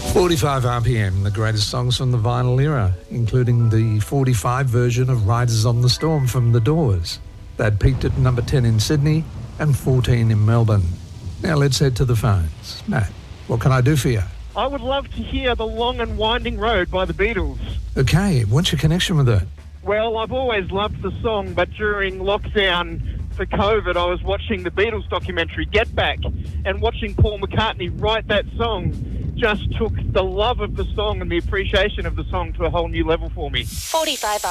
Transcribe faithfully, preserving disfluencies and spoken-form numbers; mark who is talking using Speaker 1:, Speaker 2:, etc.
Speaker 1: forty-five R P M, the greatest songs from the vinyl era, including the forty-five version of Riders on the Storm from The Doors. That peaked at number ten in Sydney and fourteen in Melbourne. Now let's head to the phones. Matt, what can I do for you?
Speaker 2: I would love to hear The Long and Winding Road by the Beatles.
Speaker 1: Okay, what's your connection with it?
Speaker 2: Well, I've always loved the song, but during lockdown for COVID, I was watching the Beatles documentary Get Back, and watching Paul McCartney write that song just took the love of the song and the appreciation of the song to a whole new level for me.
Speaker 3: forty-five